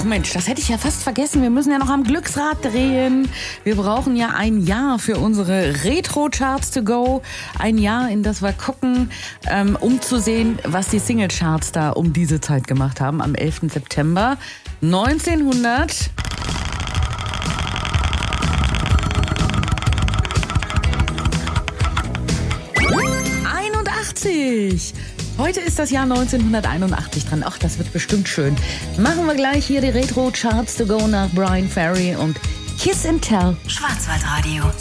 Och Mensch, das hätte ich ja fast vergessen. Wir müssen ja noch am Glücksrad drehen. Wir brauchen ja ein Jahr für unsere Retro-Charts to go. Ein Jahr, in das wir gucken, um zu sehen, was die Single-Charts da um diese Zeit gemacht haben. Am 11. September 1981. Heute ist das Jahr 1981 dran. Ach, das wird bestimmt schön. Machen wir gleich hier die Retro-Charts to go nach Bryan Ferry und Kiss and Tell. Schwarzwaldradio.